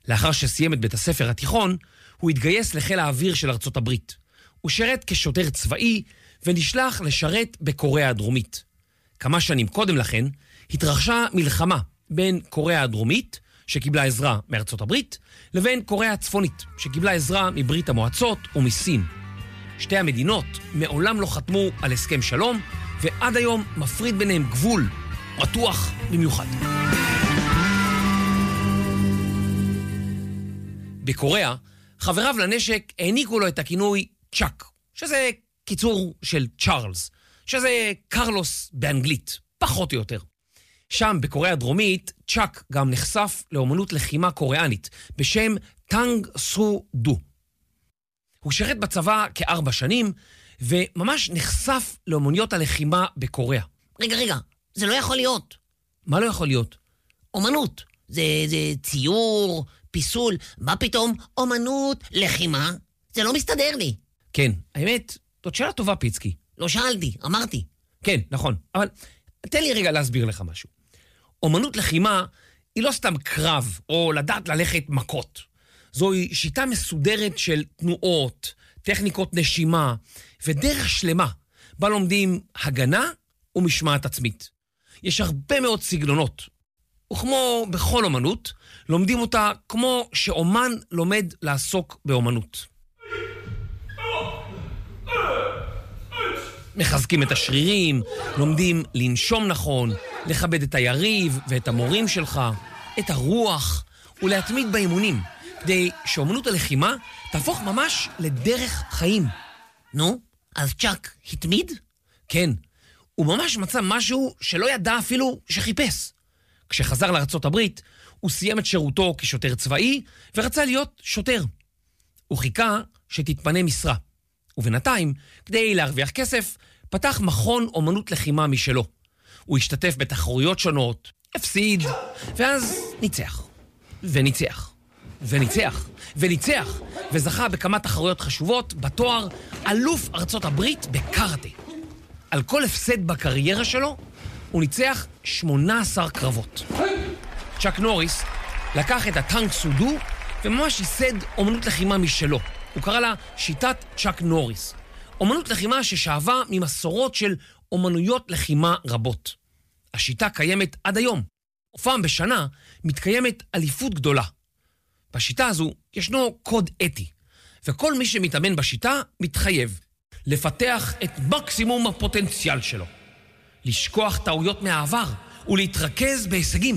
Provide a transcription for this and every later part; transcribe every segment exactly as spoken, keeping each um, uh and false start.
לאחר שסיים את בית הספר התיכון, הוא התגייס לחיל האוויר של ארצות הברית. הוא שירת כשוטר צבאי ונשלח לשרת בקוריאה הדרומית. כמה שנים קודם לכן התרחשה מלחמה בין קוריאה הדרומית, שקיבלה עזרה מארצות הברית, לבין קוריאה הצפונית, שקיבלה עזרה מברית המועצות ומסין. שתי המדינות מעולם לא חתמו על הסכם שלום, ועד היום מפריד ביניהם גבול רתוח במיוחד. בקוריאה, חבריו לנשק העניקו לו את הכינוי צ'אק, שזה קיצור של צ'ארלס, שזה קרלוס באנגלית, פחות או יותר. שם, בקוריאה הדרומית, צ'אק גם נחשף לאומנות לחימה קוריאנית, בשם טאנג סו דו. הוא שירת בצבא כארבע שנים, וממש נחשף לאומנויות הלחימה בקוריאה. רגע, רגע, זה לא יכול להיות. מה לא יכול להיות? אומנות. זה, זה ציור, פיסול, מה פתאום אומנות לחימה? זה לא מסתדר לי. כן, האמת, זאת שאלה טובה, פיצקי. לא שאלתי, אמרתי. כן, נכון, אבל תן לי רגע להסביר לך משהו. אומנות לחימה היא לא סתם קרב או לדעת ללכת מכות. זוהי שיטה מסודרת של תנועות, טכניקות נשימה ודרך שלמה, בה לומדים הגנה ומשמעת עצמית. יש הרבה מאוד סגנונות, וכמו בכל אומנות, לומדים אותה כמו שאומן לומד לעסוק באומנות. מחזקים את השרירים, לומדים לנשום נכון, לכבד את היריב ואת המורים שלך, את הרוח, ולהתמיד באימונים, כדי שאומנות הלחימה תהפוך ממש לדרך חיים. נו, אז צ'אק התמיד? כן, הוא ממש מצא משהו שלא ידע אפילו שחיפש. כשחזר לארצות הברית, הוא סיים את שירותו כשוטר צבאי ורצה להיות שוטר. הוא חיכה שתתפנה משרה. ובינתיים, כדי להרוויח כסף, פתח מכון אומנות לחימה משלו. הוא השתתף בתחרויות שונות, הפסיד, ואז ניצח. וניצח. וניצח. וניצח. וזכה בכמה תחרויות חשובות בתואר אלוף ארצות הברית בקראטה. על כל הפסד בקריירה שלו, הוא ניצח שמונה עשר קרבות. צ'אק נוריס לקח את הטאנג סו דו וממש ייסד אומנות לחימה משלו. הוא קרא לה שיטת צ'אק נוריס. אומנות לחימה ששאבה ממסורות של אומנויות לחימה רבות. השיטה קיימת עד היום. ופעם בשנה מתקיימת אליפות גדולה. בשיטה הזו ישנו קוד אתי, וכל מי שמתאמן בשיטה מתחייב לפתח את מקסימום הפוטנציאל שלו. לשכוח טעויות מהעבר ולהתרכז בהישגים.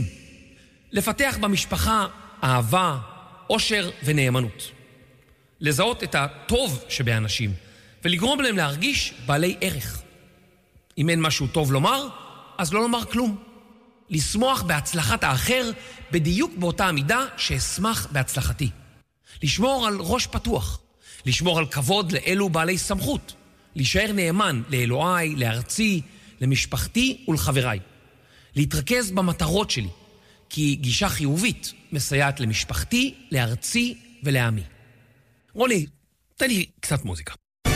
לפתח במשפחה אהבה, אושר ונאמנות. לזהות את הטוב שבאנשים ולגרום להם להרגיש בעלי ערך. אם אין משהו טוב לומר, אז לא לומר כלום. לשמוח בהצלחת האחר בדיוק באותה המידה שאשמח בהצלחתי. לשמור על ראש פתוח. לשמור על כבוד לאלו בעלי סמכות. להישאר נאמן לאלוהי, לארצי, למשפחתי ולחבריי. להתרכז במטרות שלי, כי גישה חיובית מסייעת למשפחתי, לארצי ולעמי. רוני, תן לי קצת מוזיקה.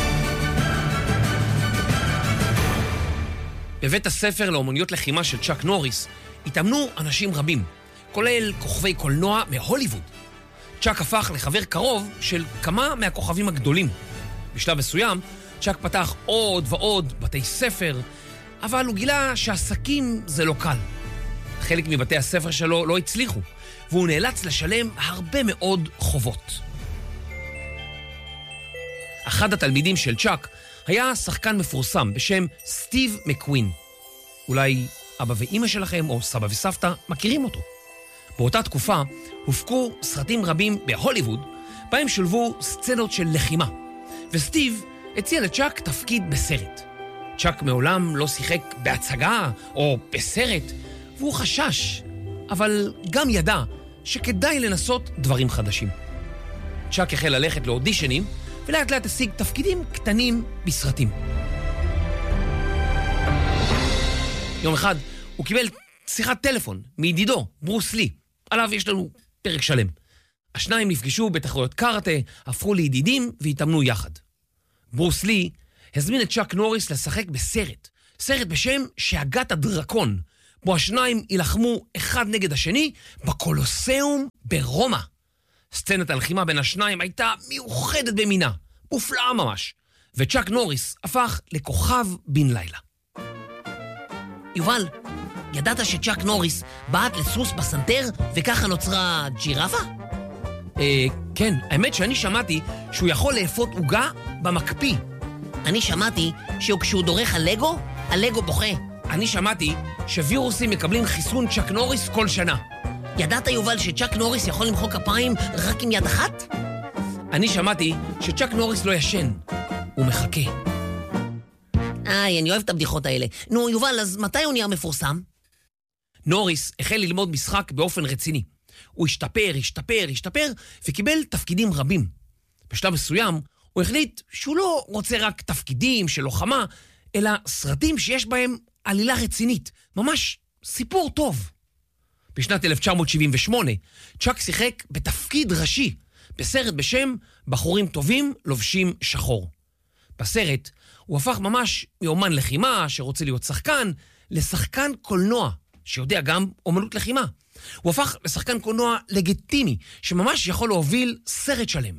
בבית הספר לאומנויות לחימה של צ'אק נוריס התאמנו אנשים רבים, כולל כוכבי קולנוע מהוליווד. צ'אק הפך לחבר קרוב של כמה מהכוכבים הגדולים. בשלב מסוים, צ'אק פתח עוד ועוד בתי ספר, אבל הוא גילה שעסקים זה לא קל. חלק מבתי הספר שלו לא הצליחו, והוא נאלץ לשלם הרבה מאוד חובות. אחד התלמידים של צ'אק היה שחקן מפורסם בשם סטיב מקווין. אולי אבא ואמא שלכם או סבא וסבתא מכירים אותו. באותה תקופה הופקו סרטים רבים בהוליווד, בהם שולבו סצנות של לחימה, וסטיב הציע לצ'אק תפקיד בסרט. צ'אק מעולם לא שיחק בהצגה או בסרט, והוא חשש, אבל גם ידע שכדאי לנסות דברים חדשים. צ'אק החל ללכת לאודישנים, ולאט לאט השיג תפקידים קטנים בסרטים. יום אחד הוא קיבל שיחת טלפון מידידו, ברוס לי. עליו יש לנו פרק שלם. השניים נפגשו בתחרויות קראטה, הפכו לידידים והתאמנו יחד. ברוס לי הזמין את צ'אק נוריס לשחק בסרט, סרט בשם שאגת הדרקון, בו השניים ילחמו אחד נגד השני בקולוסיאום ברומא. סצנת הלחימה בין השניים הייתה מיוחדת במינה, מופלאה ממש, וצ'אק נוריס הפך לכוכב בן לילה. יובל, ידעת שצ'אק נוריס בעט לסוס בסנטר וככה נוצרה ג'ירפה? אה, כן, האמת שאני שמעתי שהוא יכול לאפות עוגה במקפיא. אני שמעתי שכשהוא דורך על לגו, הלגו בוכה. אני שמעתי שווירוסים מקבלים חיסון צ'אק נוריס כל שנה. ידעת, יובל, שצ'אק נוריס יכול למחוא כפיים רק עם יד אחת? אני שמעתי שצ'אק נוריס לא ישן, הוא מחכה. איי, אני אוהב את הבדיחות האלה. נו, יובל, אז מתי הוא נהיה מפורסם? נוריס החל ללמוד משחק באופן רציני. הוא השתפר, השתפר, השתפר, וקיבל תפקידים רבים. בשלב מסוים, הוא החליט שהוא לא רוצה רק תפקידים של לוחמה, אלא סרטים שיש בהם עלילה רצינית, ממש סיפור טוב. בשנת אלף תשע מאות שבעים ושמונה, צ'אק שיחק בתפקיד ראשי, בסרט בשם בחורים טובים לובשים שחור. בסרט הוא הפך ממש מאומן לחימה שרוצה להיות שחקן, לשחקן קולנוע, שיודע גם אומנות לחימה. הוא הפך לשחקן קולנוע לגיטימי, שממש יכול להוביל סרט שלם.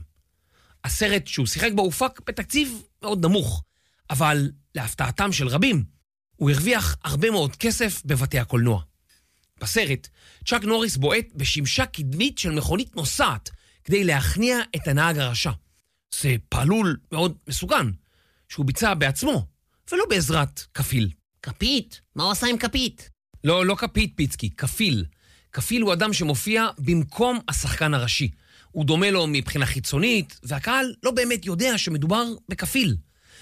הסרט שהוא שיחק בו הופק בתקציב מאוד נמוך, אבל להפתעתם של רבים, הוא הרוויח הרבה מאוד כסף בבתי הקולנוע. בסרט, צ'אק נוריס בועט בשמשה קדמית של מכונית נוסעת, כדי להכניע את הנהג הרשע. זה פעלול מאוד מסוכן, שהוא ביצע בעצמו, ולא בעזרת כפיל. כפית? מה הוא עשה עם כפית? לא, לא כפית פיצקי, כפיל. כפיל הוא אדם שמופיע במקום השחקן הראשי. הוא דומה לו מבחינה חיצונית, והקהל לא באמת יודע שמדובר בכפיל.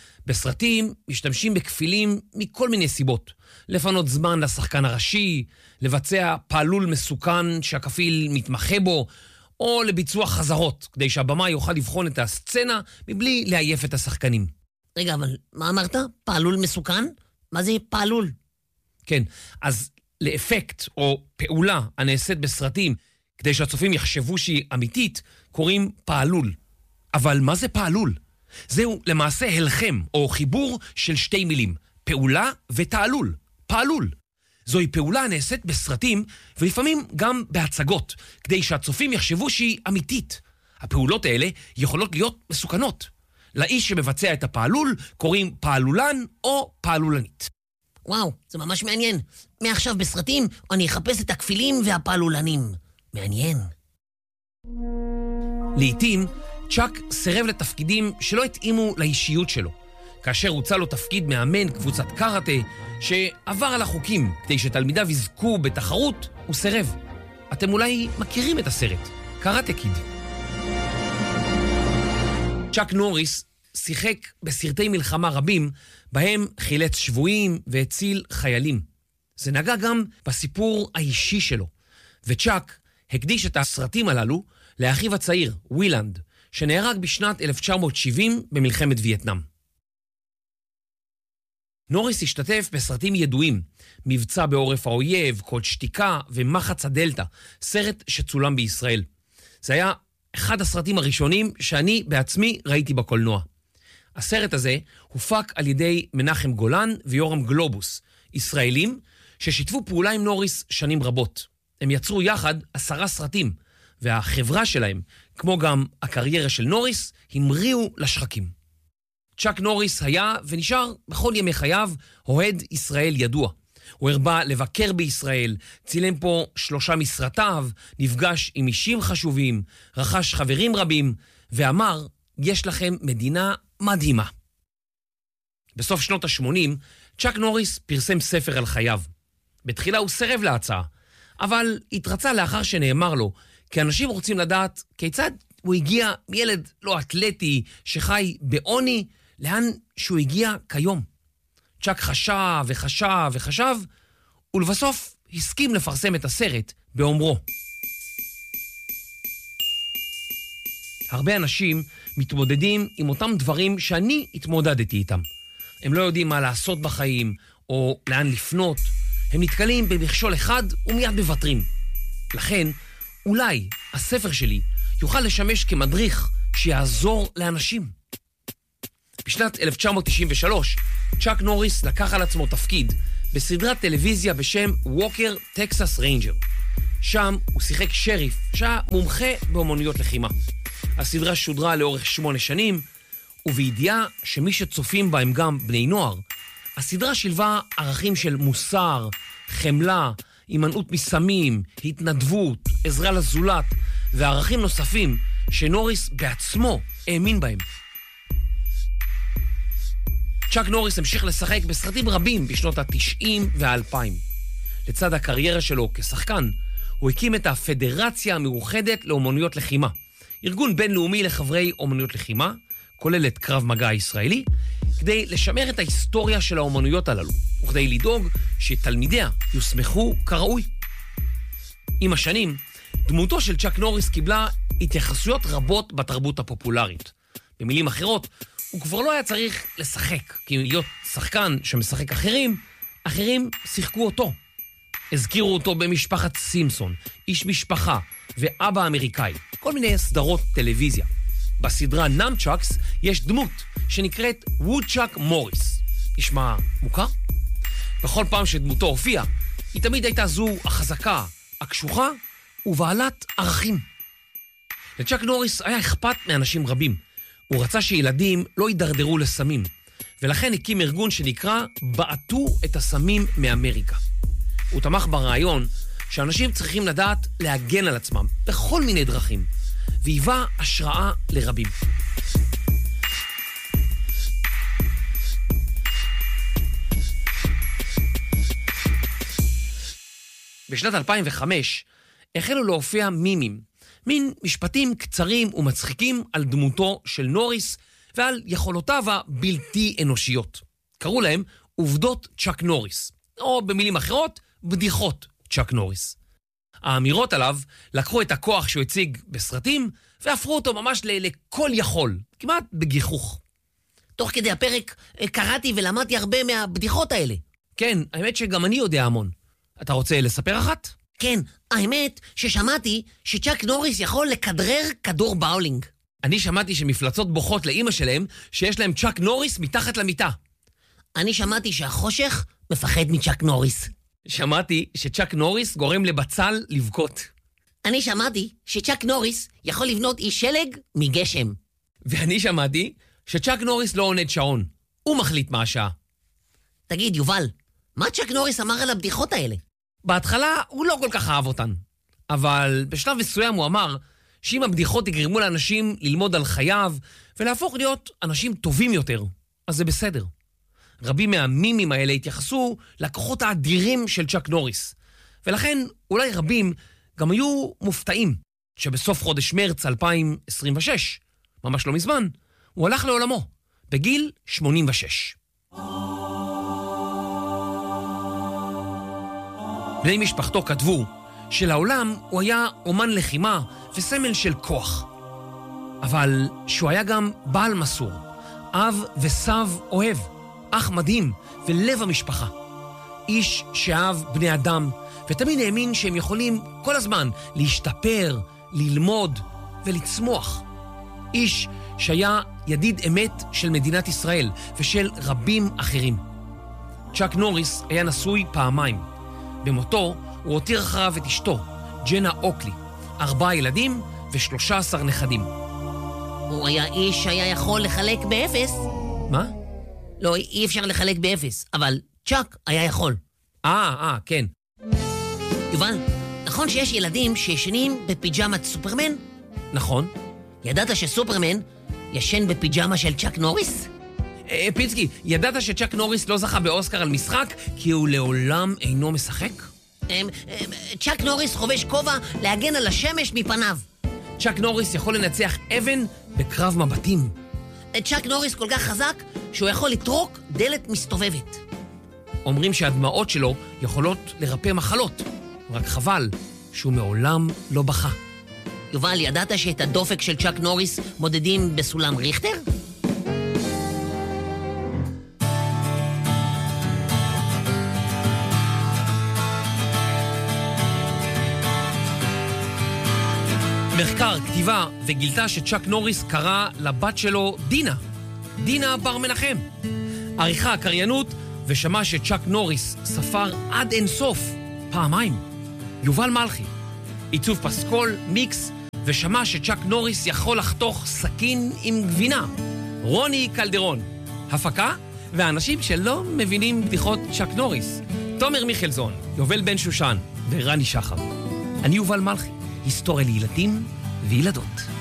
בסרטים משתמשים בכפילים מכל מיני סיבות. לפנות זמן לשחקן הראשי, לבצע פעלול מסוכן שהכפיל מתמחה בו, או לביצוע חזרות, כדי שהבמה יוכל לבחון את הסצנה מבלי להעייף את השחקנים. רגע, אבל מה אמרת? פעלול מסוכן? מה זה פעלול? כן, אז לאפקט או פעולה הנעשית בסרטים, כדי שהצופים יחשבו שהיא אמיתית, קוראים פעלול. אבל מה זה פעלול? זהו למעשה הלחם או חיבור של שתי מילים, פעולה ותעלול, פעלול. זוהי פעולה הנעשית בסרטים ולפעמים גם בהצגות, כדי שהצופים יחשבו שהיא אמיתית. הפעולות האלה יכולות להיות מסוכנות. לאיש שמבצע את הפעלול קוראים פעלולן או פעלולנית. וואו, זה ממש מעניין. מעכשיו בסרטים אני אחפש את הכפילים והפעלולנים. מעניין. לעתים צ'אק סירב לתפקידים שלא התאימו לאישיות שלו. כאשר הוצע לו תפקיד מאמן קבוצת קראטה שעבר על החוקים כדי שתלמידיו יזכו בתחרות, הוא סירב. אתם אולי מכירים את הסרט, קראטה קיד. צ'אק נוריס שיחק בסרטי מלחמה רבים, בהם חילץ שבויים והציל חיילים. זה נגע גם בסיפור האישי שלו. וצ'אק הקדיש את הסרטים הללו לאחיו הצעיר, ווילנד, שנהרג בשנת אלף תשע מאות שבעים במלחמת וייטנאם. נוריס השתתף בסרטים ידועים, מבצע בעורף האויב, קוד שתיקה ומחץ הדלטה, סרט שצולם בישראל. זה היה אחד הסרטים הראשונים שאני בעצמי ראיתי בקולנוע. הסרט הזה הופק על ידי מנחם גולן ויורם גלובוס, ישראלים ששיתפו פעולה עם נוריס שנים רבות. הם יצרו יחד עשרה סרטים, והחברה שלהם, כמו גם הקריירה של נוריס, המריאו לשחקים. צ'אק נוריס היה ונשאר בכל ימי חייו אוהד ישראל ידוע. הוא הרבה לבקר בישראל, צילם פה שלושה מסרטיו, נפגש עם אישים חשובים, רכש חברים רבים, ואמר, יש לכם מדינה מדהימה. בסוף שנות ה-שמונים, צ'אק נוריס פרסם ספר על חייו. בתחילה הוא סירב להצעה, אבל התרצה לאחר שנאמר לו, כי אנשים רוצים לדעת כיצד הוא הגיע מילד לא אתלטי שחי בעוני, לאן שהוא הגיע כיום. צ'אק חשב וחשב וחשב, ולבסוף הסכים לפרסם את הסרט באומרו. הרבה אנשים מתמודדים עם אותם דברים שאני התמודדתי איתם. הם לא יודעים מה לעשות בחיים, או לאן לפנות. הם נתקלים במכשול אחד ומיד מוותרים. לכן, אולי הספר שלי יוכל לשמש כמדריך שיעזור לאנשים. בשנת אלף תשע מאות תשעים ושלוש, צ'אק נוריס לקח על עצמו תפקיד בסדרת טלוויזיה בשם ווקר טקסס ריינג'ר. שם הוא שיחק שריף שהיה מומחה באומנויות לחימה. הסדרה שודרה לאורך שמונה שנים, ובידיעה שמי שצופים בה הם גם בני נוער, הסדרה שילבה ערכים של מוסר, חמלה, הימנעות מסמים, התנדבות, עזרה לזולת, וערכים נוספים שנוריס בעצמו האמין בהם. צ'אק נוריס המשיך לשחק בסרטים רבים בשנות ה-תשעים וה-אלפיים. לצד הקריירה שלו כשחקן, הוא הקים את הפדרציה המאוחדת לאומנויות לחימה, ארגון בינלאומי לחברי אומנויות לחימה, כולל את קרב מגע הישראלי, כדי לשמר את ההיסטוריה של האומנויות הללו, וכדי לדאוג שתלמידיה יוסמכו כראוי. עם השנים, דמותו של צ'אק נוריס קיבלה התייחסויות רבות בתרבות הפופולרית. במילים אחרות, הוא כבר לא היה צריך לשחק, כי להיות שחקן שמשחק אחרים, אחרים שיחקו אותו. הזכירו אותו במשפחת סימפסון, איש משפחה ואבא אמריקאי, כל מיני סדרות טלוויזיה. בסדרה נאמצ'אקס יש דמות שנקראת וודצ'אק מוריס. נשמע מוכר? בכל פעם שדמותו הופיעה, היא תמיד הייתה זו החזקה, הקשוחה ובעלת ערכים. לצ'אק נוריס היה אכפת מאנשים רבים. הוא רצה שילדים לא יידרדרו לסמים, ולכן הקים ארגון שנקרא בעטו את הסמים מאמריקה. הוא תמך ברעיון שאנשים צריכים לדעת להגן על עצמם בכל מיני דרכים, והיווה השראה לרבים. בשנת אלפיים וחמש החלו להופיע מימים, מין משפטים קצרים ומצחיקים על דמותו של נוריס ועל יכולותיו הבלתי אנושיות. קראו להם עובדות צ'אק נוריס, או במילים אחרות, בדיחות צ'אק נוריס. האמירות עליו לקחו את הכוח שהוא הציג בסרטים והפכו אותו ממש לכל יכול, כמעט בגיחוך. תוך כדי הפרק קראתי ולמדתי הרבה מהבדיחות האלה. כן, האמת שגם אני יודע המון. אתה רוצה לספר אחת? כן, האמת ששמעתי שצ'אק נוריס יכול לכדרר כדור באולינג. אני שמעתי שמפלצות בוכות לאמא שלהם שיש להם צ'אק נוריס מתחת למיטה. אני שמעתי שהחושך מפחד מצ'אק נוריס. שמעתי שצ'אק נוריס גורם לבצל לבכות. אני שמעתי שצ'אק נוריס יכול לבנות איש שלג מגשם. ואני שמעתי שצ'אק נוריס לא עונד שעון. הוא מחליט מה השעה. תגיד, יובל, מה צ'אק נוריס אמר על הבדיחות האלה? בהתחלה הוא לא כל כך אהב אותן. אבל בשלב מסוים הוא אמר שאם הבדיחות יגרמו לאנשים ללמוד על חייו ולהפוך להיות אנשים טובים יותר, אז זה בסדר. רבים מהמימים האלה התייחסו לכוחות האדירים של צ'אק נוריס. ולכן אולי רבים גם היו מופתעים שבסוף חודש מרץ אלפיים עשרים ושש, ממש לא מזמן, הוא הלך לעולמו, בגיל שמונים ושש. בני משפחתו כתבו שלעולם הוא היה אומן לחימה וסמל של כוח. אבל שהוא היה גם בעל מסור, אב וסב אוהב, אח מדהים ולב המשפחה. איש שאהב בני אדם ותמיד האמין שהם יכולים כל הזמן להשתפר, ללמוד ולצמוח. איש שהיה ידיד אמת של מדינת ישראל ושל רבים אחרים. צ'אק נוריס היה נשוי פעמיים. במותו הוא הותיר אחריו את אשתו, ג'נה אוקלי, ארבעה ילדים ושלושה עשר נכדים. הוא היה איש שהיה יכול לחלק באפס. מה? לא, אי אפשר לחלק באפס, אבל צ'אק היה יכול. אה, אה, כן. יובל, נכון שיש ילדים שישנים בפיג'מת סופרמן? נכון. ידעת שסופרמן ישן בפיג'מה של צ'אק נוריס? אה, פיצקי, ידעת שצ'אק נוריס לא זכה באוסקר על משחק כי הוא לעולם אינו משחק? הם, הם, צ'אק נוריס חובש כובע להגן על השמש מפניו. צ'אק נוריס יכול לנצח אבן בקרב מבטים. צ'אק נוריס כל כך חזק שהוא יכול לטרוק דלת מסתובבת. אומרים שהדמעות שלו יכולות לרפא מחלות, רק חבל שהוא מעולם לא בכה. יובל, ידעת שאת הדופק של צ'אק נוריס מודדים בסולם ריכטר? מחקר, כתיבה, וגילתה שצ'אק נוריס קרא לבת שלו דינה. דינה בר מנחם. עריכה, קריינות, ושמע שצ'אק נוריס ספר עד אין סוף, פעמיים. יובל מלכי, עיצוב פסקול, מיקס, ושמע שצ'אק נוריס יכול לחתוך סכין עם גבינה. רוני קלדרון. הפקה, והאנשים שלא מבינים בדיחות צ'אק נוריס. תומר מיכלזון, יובל בן שושן ורני שחר. אני יובל מלכי, היסטוריה לילדים וילדות.